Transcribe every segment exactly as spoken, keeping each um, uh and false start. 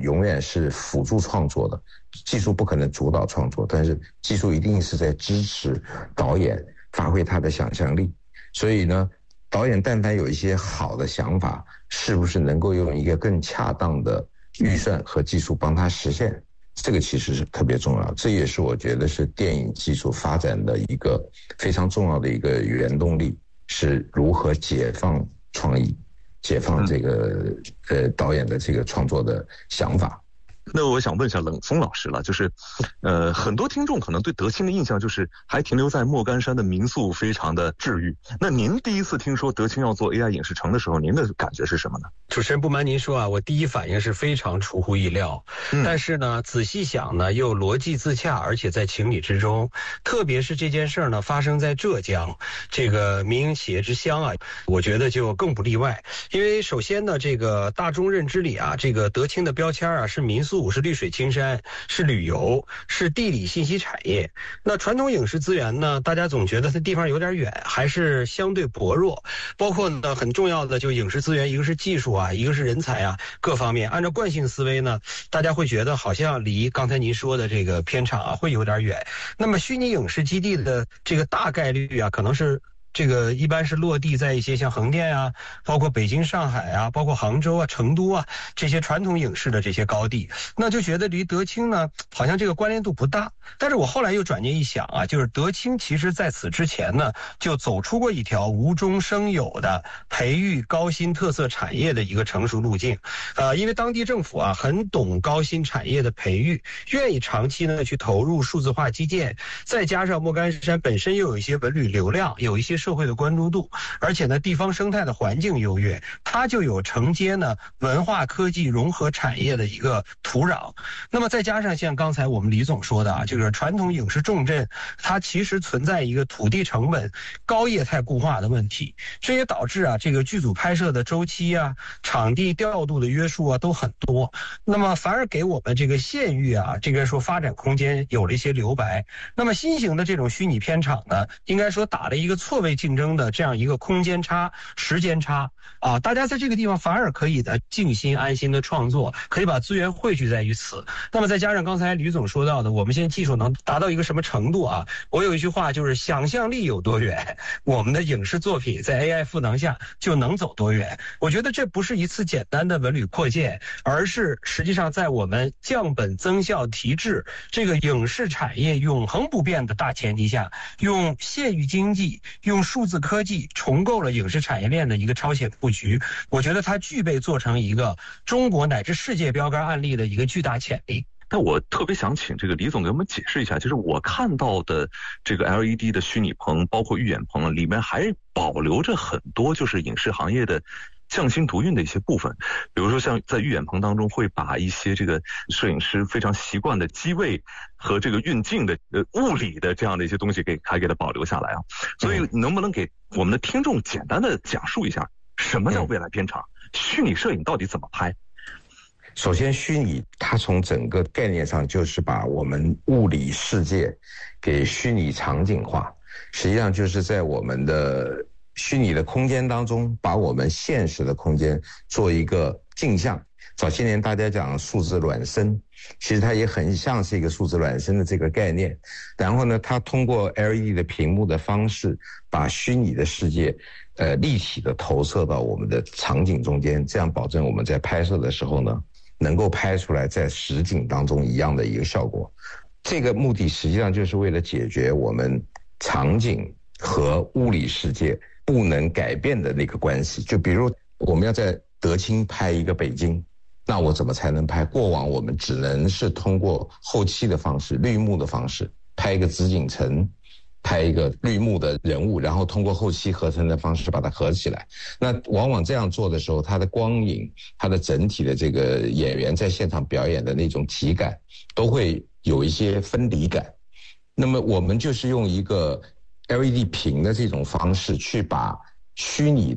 永远是辅助创作的，技术不可能主导创作，但是技术一定是在支持导演发挥他的想象力。所以呢，导演但凡有一些好的想法，是不是能够用一个更恰当的预算和技术帮他实现，这个其实是特别重要。这也是我觉得是电影技术发展的一个非常重要的一个原动力，是如何解放创意，解放这个呃导演的这个创作的想法。 那我想问一下冷锋老师了，就是，呃，很多听众可能对德清的印象就是还停留在莫干山的民宿非常的治愈。那您第一次听说德清要做 A I 影视城的时候，您的感觉是什么呢？ 主持人不瞒您说啊，我第一反应是非常出乎意料，嗯、但是呢，仔细想呢，又逻辑自洽，而且在情理之中。特别是这件事呢发生在浙江这个民营企业之乡啊，我觉得就更不例外。因为首先呢，这个大众认知里啊，这个德清的标签啊是民宿，是绿水青山，是旅游，是地理信息产业。那传统影视资源呢，大家总觉得它地方有点远，还是相对薄弱。包括呢，很重要的就影视资源，一个是技术啊，一个是人才啊，各方面按照惯性思维呢，大家会觉得好像离刚才您说的这个片场啊会有点远。那么虚拟影视基地的这个大概率啊，可能是这个一般是落地在一些像横店啊，包括北京、上海啊，包括杭州啊、成都啊这些传统影视的这些高地，那就觉得离德清呢好像这个关联度不大。但是我后来又转念一想啊，就是德清其实在此之前呢就走出过一条无中生有的培育高新特色产业的一个成熟路径。呃，因为当地政府啊很懂高新产业的培育，愿意长期呢去投入数字化基建，再加上莫干山本身又有一些文旅流量，有一些社会的关注度，而且呢地方生态的环境优越，它就有承接呢文化科技融合产业的一个土壤。那么再加上像刚才我们李总说的啊，这个传统影视重镇它其实存在一个土地成本高业态固化的问题，这也导致啊这个剧组拍摄的周期啊、场地调度的约束啊都很多，那么反而给我们这个县域啊这个说发展空间有了一些留白。那么新型的这种虚拟片场呢，应该说打了一个错位竞争的这样一个空间差、时间差啊，大家在这个地方反而可以的静心安心的创作，可以把资源汇聚在于此。那么再加上刚才吕总说到的，我们现在技术能达到一个什么程度啊？我有一句话就是想象力有多远，我们的影视作品在 A I 赋能下就能走多远。我觉得这不是一次简单的文旅扩建，而是实际上在我们降本增效提质这个影视产业永恒不变的大前提下，用县域经济、用数字科技重构了影视产业链的一个超前布局。我觉得它具备做成一个中国乃至世界标杆案例的一个巨大潜力。 那我特别想请这个李总给我们解释一下，就是我看到的这个 L E D 的虚拟棚，包括预演棚里面还保留着很多就是影视行业的匠心独运的一些部分，比如说像在预演棚当中会把一些这个摄影师非常习惯的机位和这个运镜的呃物理的这样的一些东西给还给它保留下来啊。所以能不能给我们的听众简单的讲述一下什么叫未来片场，虚拟摄影到底怎么拍？ 首先，虚拟它从整个概念上就是把我们物理世界给虚拟场景化，实际上就是在我们的虚拟的空间当中，把我们现实的空间做一个镜像。早些年大家讲数字孪生，其实它也很像是一个数字孪生的这个概念。然后呢，它通过 L E D 的屏幕的方式，把虚拟的世界呃立体的投射到我们的场景中间，这样保证我们在拍摄的时候呢，能够拍出来在实景当中一样的一个效果。这个目的实际上就是为了解决我们场景和物理世界不能改变的那个关系。就比如我们要在德清拍一个北京，那我怎么才能拍？过往我们只能是通过后期的方式、绿幕的方式拍一个紫禁城，拍一个绿幕的人物，然后通过后期合成的方式把它合起来。那往往这样做的时候，它的光影、它的整体的这个演员在现场表演的那种体感都会有一些分离感。那么我们就是用一个 L E D 屏的这种方式去把虚拟的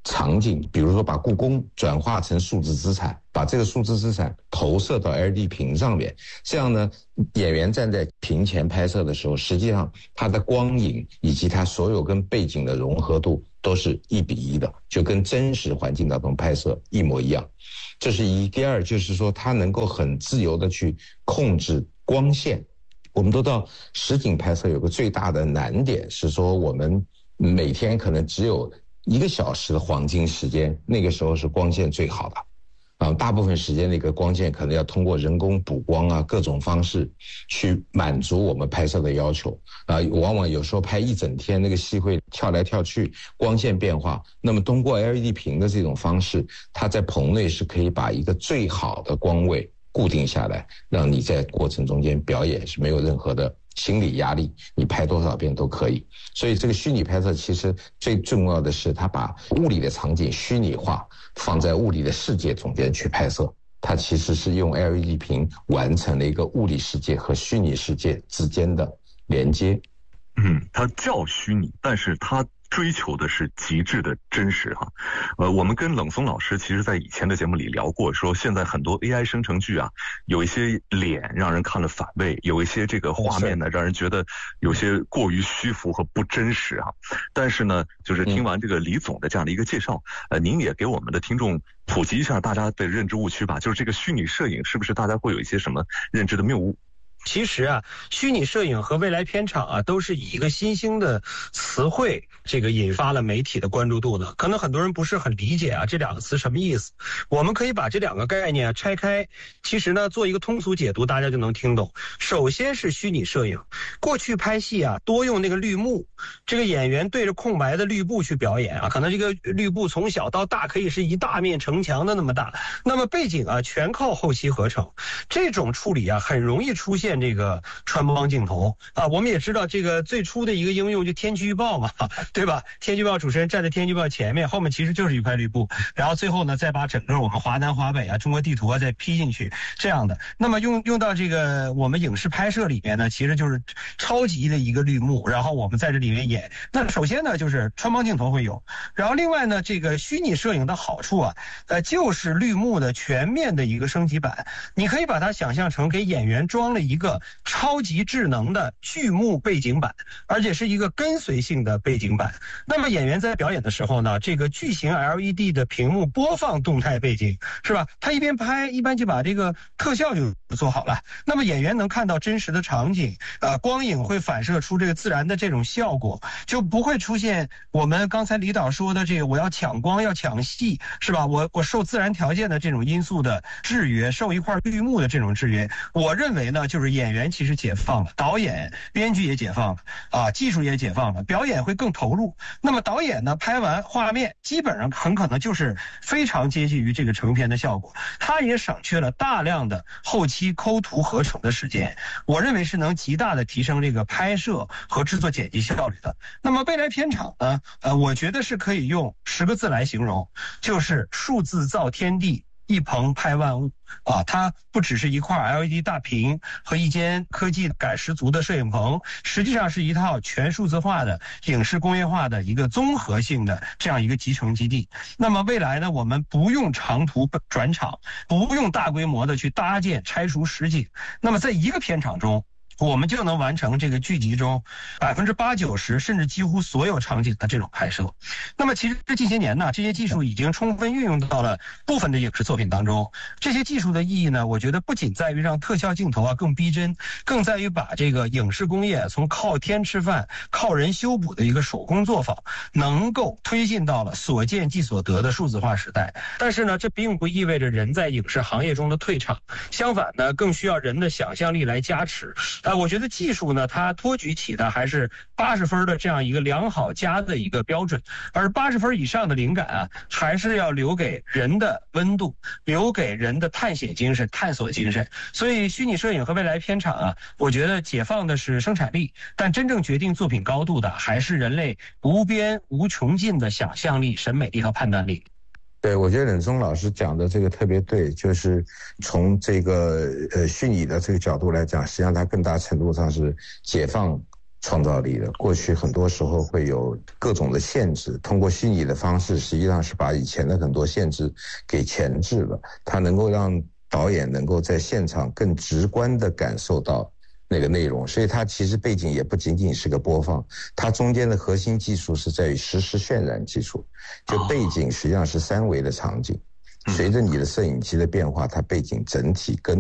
场景，比如说把故宫转化成数字资产，把这个数字资产投射到 L E D 屏上面，这样呢，演员站在屏前拍摄的时候，实际上它的光影以及它所有跟背景的融合度都是一比一的，就跟真实环境当中拍摄一模一样。这是一。第二就是说，它能够很自由的去控制光线。我们都知道实景拍摄有个最大的难点是说，我们每天可能只有一个小时的黄金时间，那个时候是光线最好的啊，大部分时间那个光线可能要通过人工补光啊，各种方式去满足我们拍摄的要求啊。往往有时候拍一整天，那个戏会跳来跳去，光线变化。那么通过 L E D 屏的这种方式，它在棚内是可以把一个最好的光位固定下来，让你在过程中间表演是没有任何的心理压力，你拍多少遍都可以。所以这个虚拟拍摄其实最重要的是，它把物理的场景虚拟化，放在物理的世界中间去拍摄。它其实是用 L E D 屏完成了一个物理世界和虚拟世界之间的连接。 嗯，它叫虚拟，但是它追求的是极致的真实哈。呃，我们跟冷松老师其实在以前的节目里聊过，说现在很多 A I 生成剧啊，有一些脸让人看了反胃，有一些这个画面呢让人觉得有些过于虚浮和不真实啊。但是呢，就是听完这个李总的这样的一个介绍，呃，您也给我们的听众普及一下大家的认知误区吧，就是这个虚拟摄影是不是大家会有一些什么认知的谬误？ 其实啊，虚拟摄影和未来片场啊，都是以一个新兴的词汇，这个引发了媒体的关注度的。可能很多人不是很理解啊，这两个词什么意思？我们可以把这两个概念啊拆开，其实呢，做一个通俗解读，大家就能听懂。首先是虚拟摄影，过去拍戏啊，多用那个绿幕，这个演员对着空白的绿布去表演啊，可能这个绿布从小到大可以是一大面城墙的那么大，那么背景啊全靠后期合成，这种处理啊很容易出现这个穿帮镜头啊。我们也知道这个最初的一个应用就天气预报嘛，对吧？天气预报主持人站在天气预报前面，后面其实就是一块绿布，然后最后呢再把整个我们华南华北啊中国地图啊再批进去，这样的。那么用用到这个我们影视拍摄里面呢，其实就是超级的一个绿幕，然后我们在这里面演。那首先呢就是穿帮镜头会有，然后另外呢这个虚拟摄影的好处啊，呃就是绿幕的全面的一个升级版，你可以把它想象成给演员装了一个超级智能的巨幕背景板，而且是一个跟随性的背景板。那么演员在表演的时候呢，这个巨型 L E D 的屏幕播放动态背景，是吧？他一边拍一般就把这个特效就做好了，那么演员能看到真实的场景，呃，光影会反射出这个自然的这种效果，就不会出现我们刚才李导说的这个我要抢光要抢戏，是吧？我我受自然条件的这种因素的制约，受一块绿幕的这种制约。我认为呢，就是演员其实解放了，导演编剧也解放了啊，技术也解放了，表演会更投入。那么导演呢，拍完画面基本上很可能就是非常接近于这个成片的效果，他也省去了大量的后期抠图合成的时间，我认为是能极大的提升这个拍摄和制作剪辑效率的。那么未来片场呢，呃，我觉得是可以用十个字来形容，就是数字造天地，一棚拍万物啊！它不只是一块 L E D 大屏和一间科技感十足的摄影棚，实际上是一套全数字化的影视工业化的一个综合性的这样一个集成基地。那么未来呢，我们不用长途转场，不用大规模的去搭建拆除实景，那么在一个片场中，我们就能完成这个剧集中百分之八九十甚至几乎所有场景的这种拍摄。那么其实这近些年呢，这些技术已经充分运用到了部分的影视作品当中。这些技术的意义呢，我觉得不仅在于让特效镜头啊更逼真，更在于把这个影视工业从靠天吃饭、靠人修补的一个手工作坊，能够推进到了所见即所得的数字化时代。但是呢，这并不意味着人在影视行业中的退场，相反呢，更需要人的想象力来加持。呃，我觉得技术呢，它托举起的还是八十分的这样一个良好佳的一个标准，而八十分以上的灵感啊，还是要留给人的温度，留给人的探险精神、探索精神。所以，虚拟摄影和未来片场啊，我觉得解放的是生产力，但真正决定作品高度的，还是人类无边无穷尽的想象力、审美力和判断力。 对，我觉得冷松老师讲的这个特别对，就是从这个呃虚拟的这个角度来讲，实际上它更大程度上是解放创造力的。过去很多时候会有各种的限制，通过虚拟的方式，实际上是把以前的很多限制给钳制了。它能够让导演能够在现场更直观地感受到那个内容，所以它其实背景也不仅仅是个播放，它中间的核心技术是在于实时渲染技术，就背景实际上是三维的场景，随着你的摄影机的变化，它背景整体跟